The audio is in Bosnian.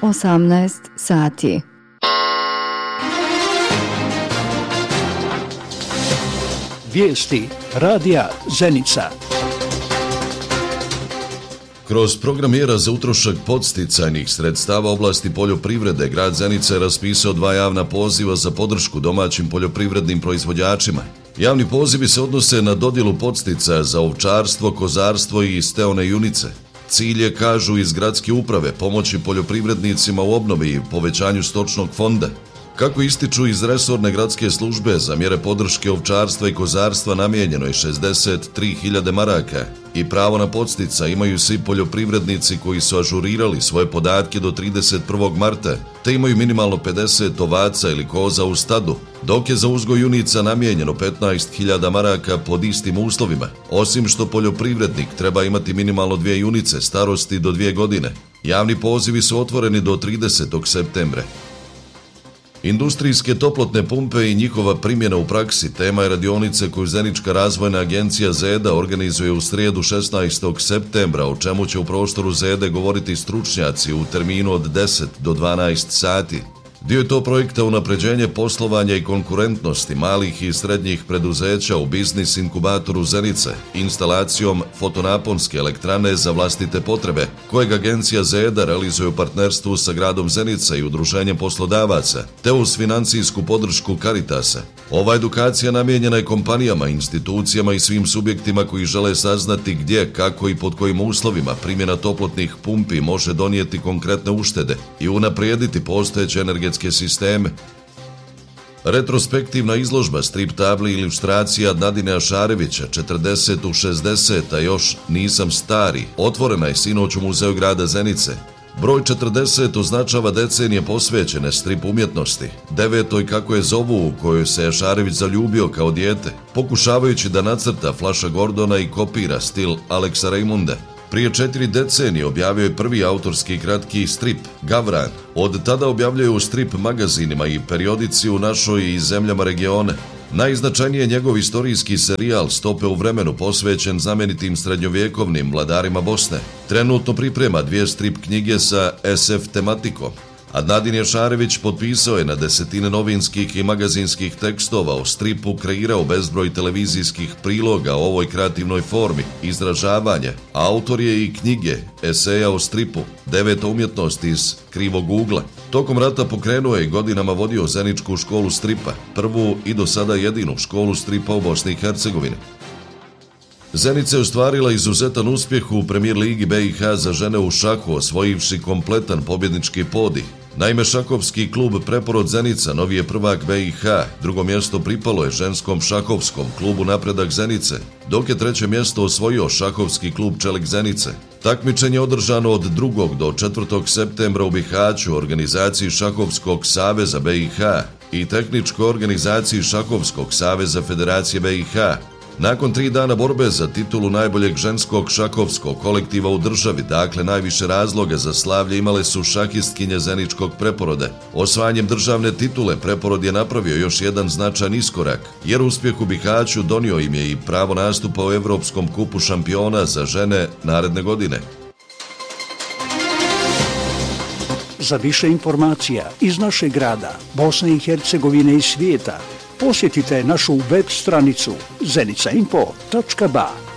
18 sati. Vijesti radija Zenica. Kroz program mjera za utrošak podsticajnih sredstava oblasti poljoprivrede, grad Zenica je raspisao 2 javna poziva za podršku domaćim poljoprivrednim proizvođačima. Javni pozivi se odnose na dodjelu podsticaja za ovčarstvo, kozarstvo i steone junice. Cilj je, kažu iz gradske uprave, pomoći poljoprivrednicima u obnovi i povećanju stočnog fonda. Kako ističu iz resorne gradske službe, za mjere podrške ovčarstva i kozarstva namijenjeno je 63.000 maraka i pravo na podsticaj imaju svi poljoprivrednici koji su ažurirali svoje podatke do 31. marta, te imaju minimalno 50 ovaca ili koza u stadu, dok je za uzgoj junica namijenjeno 15.000 maraka pod istim uslovima, osim što poljoprivrednik treba imati minimalno 2 junice starosti do 2 godine. Javni pozivi su otvoreni do 30. septembra. Industrijske toplotne pumpe i njihova primjena u praksi tema je radionice koju Zenička razvojna agencija ZEDA organizuje u srijedu 16. septembra, o čemu će u prostoru ZEDE govoriti stručnjaci u terminu od 10 do 12 sati. Dio je to projekta unapređenje poslovanja i konkurentnosti malih i srednjih preduzeća u biznis inkubatoru Zenice, instalacijom fotonaponske elektrane za vlastite potrebe, kojeg agencija ZEDA realizuje u partnerstvu sa gradom Zenica i udruženjem poslodavaca, te uz financijsku podršku Caritasa. Ova edukacija namijenjena je kompanijama, institucijama i svim subjektima koji žele saznati gdje, kako i pod kojim uslovima primjena toplotnih pumpi može donijeti konkretne uštede i unaprijediti postojeće energetske sisteme. Retrospektivna izložba strip tabli i ilustracija Nadine Ašarevića 40 u 60, a još nisam stari, otvorena je sinoć u Muzeju grada Zenice. Broj 40 označava decenije posvećene strip umjetnosti, 9. kako je zovu u kojoj se Ašarević zaljubio kao dijete, pokušavajući da nacrta Flasha Gordona i kopira stil Alexa Raymonda. Prije 4 decenije objavio je prvi autorski kratki strip, Gavran. Od tada objavljuje u strip magazinima i periodici u našoj i zemljama regione. Najznačajniji je njegov istorijski serijal Stope u vremenu posvećen znamenitim srednjovjekovnim vladarima Bosne. Trenutno priprema 2 strip knjige sa SF tematikom. Nadin Ašarević potpisao je na desetine novinskih i magazinskih tekstova o stripu, kreirao bezbroj televizijskih priloga o ovoj kreativnoj formi, izražavanje. Autor je i knjige, eseja o stripu, 9. umjetnost iz krivog ugla. Tokom rata pokrenuo je i godinama vodio Zeničku školu stripa, prvu i do sada jedinu školu stripa u Bosni i Hercegovini. Zenica je ostvarila izuzetan uspjeh u Premijer ligi BiH za žene u šahu, osvojivši kompletan pobjednički podij. Naime, šahovski klub Preporod Zenica novi je prvak BiH, drugo mjesto pripalo je ženskom šahovskom klubu Napredak Zenice, dok je 3. mjesto osvojio šahovski klub Čelik Zenice. Takmičenje je održano od 2. do 4. septembra u Bihaću, organizaciji Šahovskog saveza BiH i tehničkoj organizaciji Šahovskog saveza Federacije BiH. Nakon 3 dana borbe za titulu najboljeg ženskog šahovskog kolektiva u državi, dakle najviše razloga za slavlje imale su šahistkinje Zeničkog Preporoda. Osvajanjem državne titule Preporod je napravio još jedan značajan iskorak, jer uspjeh u Bihaću donio im je i pravo nastupa u Evropskom kupu šampiona za žene naredne godine. Za više informacija iz našeg grada, Bosne i Hercegovine i svijeta, posjetite našu web stranicu zenica.info.ba.